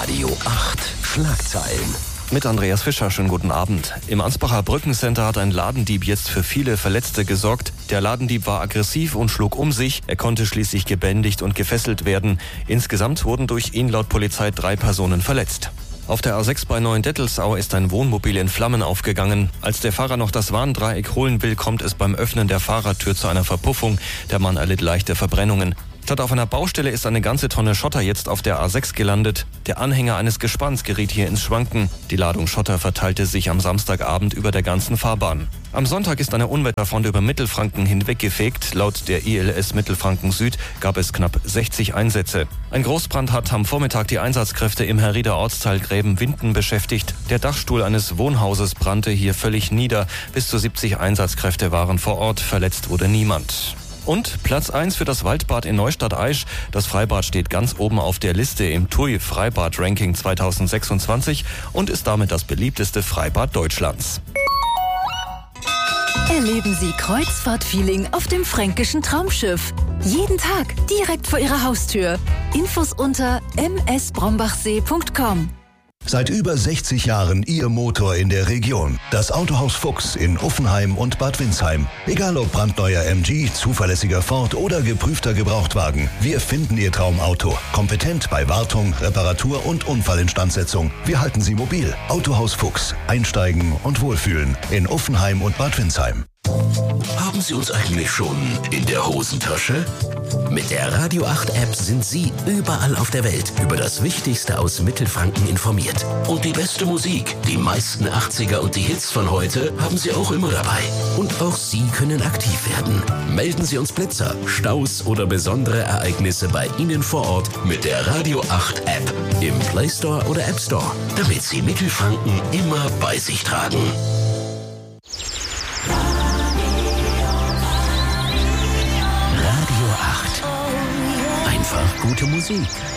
Radio 8 Schlagzeilen. Mit Andreas Fischer, schönen guten Abend. Im Ansbacher Brückencenter hat ein Ladendieb jetzt für viele Verletzte gesorgt. Der Ladendieb war aggressiv und schlug um sich. Er konnte schließlich gebändigt und gefesselt werden. Insgesamt wurden durch ihn laut Polizei 3 Personen verletzt. Auf der A6 bei Neuendettelsau ist ein Wohnmobil in Flammen aufgegangen. Als der Fahrer noch das Warndreieck holen will, kommt es beim Öffnen der Fahrertür zu einer Verpuffung. Der Mann erlitt leichte Verbrennungen. Statt auf einer Baustelle ist eine ganze Tonne Schotter jetzt auf der A6 gelandet. Der Anhänger eines Gespanns geriet hier ins Schwanken. Die Ladung Schotter verteilte sich am Samstagabend über der ganzen Fahrbahn. Am Sonntag ist eine Unwetterfront über Mittelfranken hinweggefegt. Laut der ILS Mittelfranken Süd gab es knapp 60 Einsätze. Ein Großbrand hat am Vormittag die Einsatzkräfte im Herrieder Ortsteil Gräben-Winden beschäftigt. Der Dachstuhl eines Wohnhauses brannte hier völlig nieder. Bis zu 70 Einsatzkräfte waren vor Ort. Verletzt wurde niemand. Und Platz 1 für das Waldbad in Neustadt-Aisch. Das Freibad steht ganz oben auf der Liste im TUI Freibad Ranking 2026 und ist damit das beliebteste Freibad Deutschlands. Erleben Sie Kreuzfahrt-Feeling auf dem fränkischen Traumschiff. Jeden Tag direkt vor Ihrer Haustür. Infos unter msbrombachsee.com. Seit über 60 Jahren Ihr Motor in der Region. Das Autohaus Fuchs in Uffenheim und Bad Windsheim. Egal ob brandneuer MG, zuverlässiger Ford oder geprüfter Gebrauchtwagen. Wir finden Ihr Traumauto. Kompetent bei Wartung, Reparatur und Unfallinstandsetzung. Wir halten Sie mobil. Autohaus Fuchs. Einsteigen und wohlfühlen. In Uffenheim und Bad Windsheim. Haben Sie uns eigentlich schon in der Hosentasche? Mit der Radio 8 App sind Sie überall auf der Welt über das Wichtigste aus Mittelfranken informiert. Und die beste Musik, die meisten 80er und die Hits von heute haben Sie auch immer dabei. Und auch Sie können aktiv werden. Melden Sie uns Blitzer, Staus oder besondere Ereignisse bei Ihnen vor Ort mit der Radio 8 App im Play Store oder App Store, damit Sie Mittelfranken immer bei sich tragen. Radio 8. Einfach gute Musik.